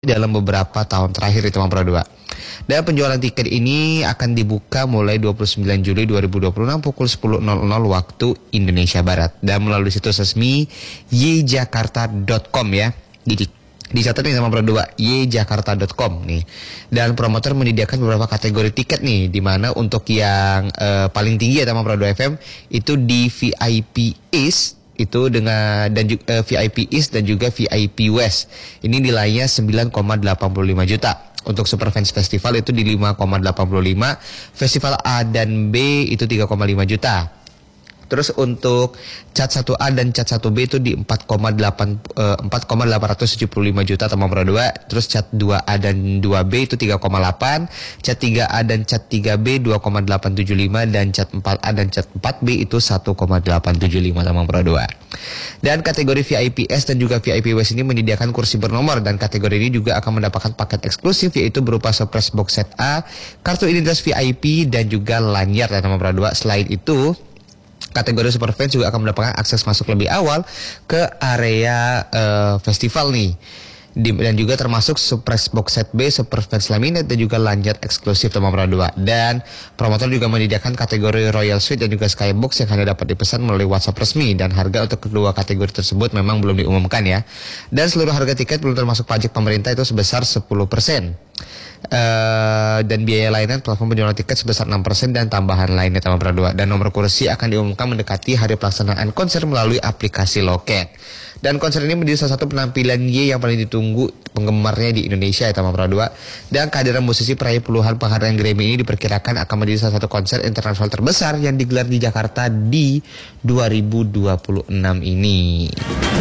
dalam beberapa tahun terakhir di Teman Pro 2. Dan penjualan tiket ini akan dibuka mulai 29 Juli 2026 pukul 10.00 waktu Indonesia Barat. Dan melalui situs resmi yjakarta.com ya. Dicatat nih Teman Pro 2, yjakarta.com nih. Dan promotor menyediakan beberapa kategori tiket nih, di mana untuk yang paling tinggi ya Teman Pro 2 FM itu di VIP East itu dengan dan juga VIP East dan juga VIP West. Ini nilainya 9,85 juta. Untuk Super Fans Festival itu di 5,85, Festival A dan B itu 3,5 juta. Terus untuk cat 1A dan cat 1B itu di 4,875 juta Teman Pro 2. Terus cat 2A dan 2B itu 3,8, cat 3A dan cat 3B 2,875 dan cat 4A dan cat 4B itu 1,875 Teman Pro 2. Dan kategori VIP S dan juga VIP West ini menyediakan kursi bernomor, dan kategori ini juga akan mendapatkan paket eksklusif yaitu berupa surprise box set A, kartu identitas VIP dan juga lanyard ya Teman Pro 2. Selain itu, kategori Super Fans juga akan mendapatkan akses masuk lebih awal ke area festival nih. Dan juga termasuk surprise box set B, Super Fans Laminate dan juga lanyard eksklusif Teman Pro 2. Dan promotor juga menyediakan kategori Royal Suite dan juga Skybox yang hanya dapat dipesan melalui WhatsApp resmi, dan harga untuk kedua kategori tersebut memang belum diumumkan ya. Dan seluruh harga tiket belum termasuk pajak pemerintah itu sebesar 10%. Dan biaya layanan platform penjualan tiket sebesar 6% dan tambahan lainnya Teman Pro 2. Dan nomor kursi akan diumumkan mendekati hari pelaksanaan konser melalui aplikasi Loket. Dan konser ini menjadi salah satu penampilan Y yang paling ditunggu penggemarnya di Indonesia ya Teman Pro 2. Dan kehadiran musisi peraih puluhan penghargaan Grammy ini diperkirakan akan menjadi salah satu konser internasional terbesar yang digelar di Jakarta di 2026 ini.